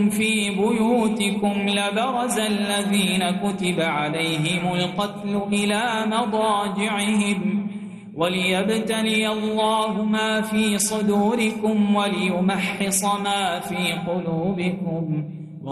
في بيوتكم لبرز الذين كتب عليهم القتل إلى مضاجعهم وليبتلي الله ما في صدوركم وليمحص ما في قلوبكم